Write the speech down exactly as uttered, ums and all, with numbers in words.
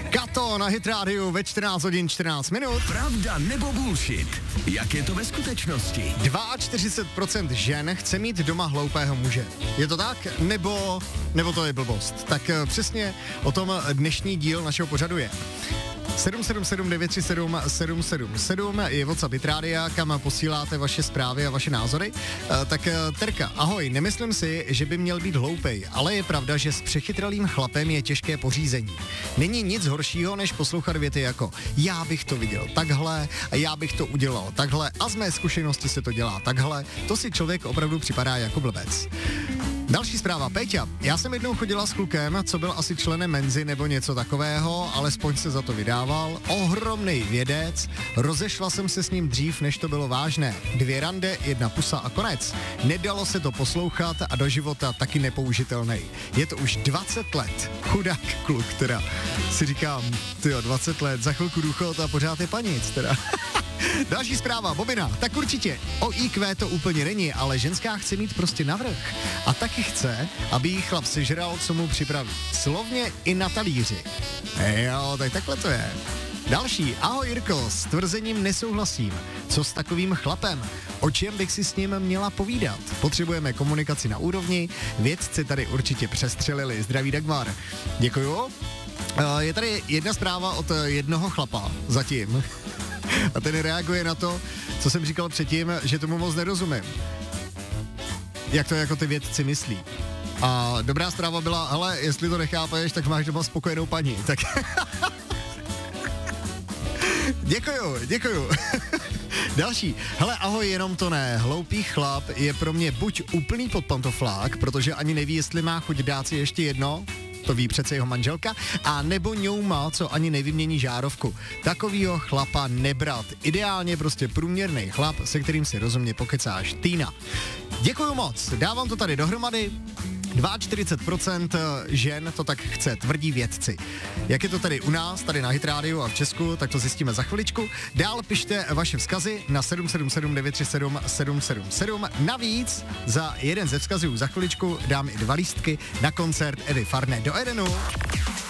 Kato na Hit rádiu ve čtrnáct hodin čtrnáct minut. Pravda nebo bullshit? Jak je to ve skutečnosti? čtyřicet dva procent žen chce mít doma hloupého muže. Je to tak? Nebo, nebo to je blbost? Tak přesně o tom dnešní díl našeho pořadu je. sedm sedm sedm devět tři sedm sedm sedm sedm je WhatsApp Hit Rádia, kam posíláte vaše zprávy a vaše názory. E, tak Terka, ahoj, nemyslím si, že by měl být hloupej, ale je pravda, že s přechytralým chlapem je těžké pořízení. Není nic horšího, než poslouchat věty jako já bych to viděl takhle, a já bych to udělal takhle a z mé zkušenosti se to dělá takhle. To si člověk opravdu připadá jako blbec. Další zpráva, Péťa. Já jsem jednou chodila s klukem, co byl asi členem Menzy nebo něco takového, alespoň se za to vydával. Ohromný vědec, rozešla jsem se s ním dřív, než to bylo vážné. Dvě rande, jedna pusa a konec. Nedalo se to poslouchat a do života taky nepoužitelný. Je to už dvacet let. Chudák kluk, teda. Si říkám, tyjo, dvacet let, za chvilku důchod a pořád je panic, teda. Další zpráva, Bobina, tak určitě, o í kvé to úplně není, ale ženská chce mít prostě navrch. A taky chce, aby jí chlap sežral, co mu připraví. Slovně i na talíři. Jo, tak takhle to je. Další, ahoj Jirko, s tvrzením nesouhlasím. Co s takovým chlapem? O čem bych si s ním měla povídat? Potřebujeme komunikaci na úrovni, vědci tady určitě přestřelili. Zdraví Dagmar. Děkuju. Je tady jedna zpráva od jednoho chlapa zatím. A ten reaguje na to, co jsem říkal předtím, že tomu moc nerozumím. Jak to jako ty vědci myslí. A dobrá zpráva byla, hele, jestli to nechápeš, tak máš doma spokojenou paní. Tak děkuju, děkuju. Další. Hele, ahoj, jenom to ne. Hloupý chlap je pro mě buď úplný podpantoflák, protože ani neví, jestli má chuť dát si ještě jedno, to ví přece jeho manželka, a nebo ňouma, co ani nevymění žárovku. Takovýho chlapa nebrat. Ideálně prostě průměrný chlap, se kterým si rozumně pokecáš. Týna. Děkuju moc, dávám to tady dohromady. čtyřicet dva procent žen to tak chce, tvrdí vědci. Jak je to tady u nás, tady na Hit Rádiu a v Česku, tak to zjistíme za chviličku. Dál pište vaše vzkazy na sedm sedm sedm devět tři sedm sedm sedm sedm. Navíc za jeden ze vzkazů za chviličku dám i dva lístky na koncert Edy Farné do Edenu.